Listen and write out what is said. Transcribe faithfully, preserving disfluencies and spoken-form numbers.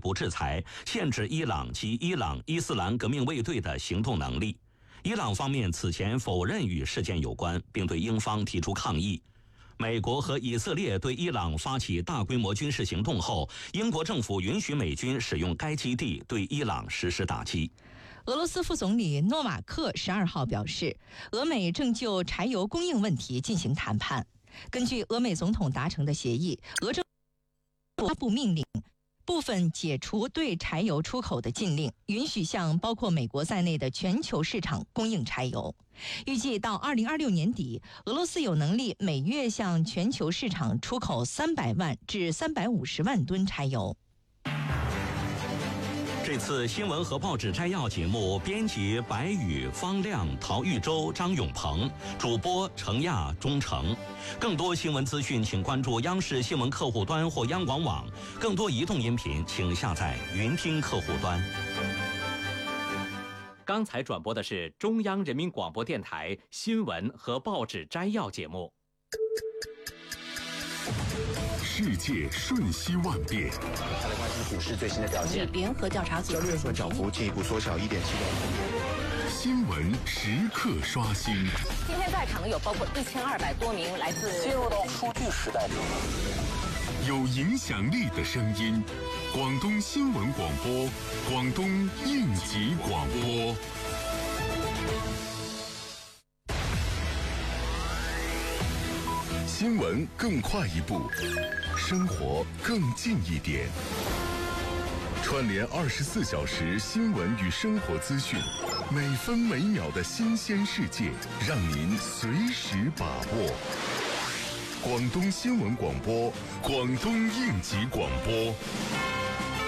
步制裁，限制伊朗及伊朗伊斯兰革命卫队的行动能力。伊朗方面此前否认与事件有关，并对英方提出抗议。美国和以色列对伊朗发起大规模军事行动后，英国政府允许美军使用该基地对伊朗实施打击。 俄罗斯副总理诺瓦克十二号表示，俄美正就柴油供应问题进行谈判。根据俄美总统达成的协议，俄政府发布命令，部分解除对柴油出口的禁令，允许向包括美国在内的全球市场供应柴油。预计到二零二六年底，俄罗斯有能力每月向全球市场出口三百万至三百五十万吨柴油。 这次新闻和报纸摘要节目，编辑白宇、方亮、陶玉洲、张永鹏，主播程亚、钟诚。更多新闻资讯，请关注央视新闻客户端或央广网。更多移动音频，请下载云听客户端。 刚才转播的是中央人民广播电台新闻和报纸摘要节目。 世界瞬息万变， 再来关心股市最新的表现。 联合调查组交易所涨幅进一步缩小一点七个。 新闻时刻刷新。 今天在场的有包括一千二百多名来自。 进入到数据时代。 有影响力的声音，广东新闻广播，广东应急广播。新闻更快一步，生活更近一点。串联二十四小时新闻与生活资讯，每分每秒的新鲜世界，让您随时把握。广东新闻广播，广东应急广播。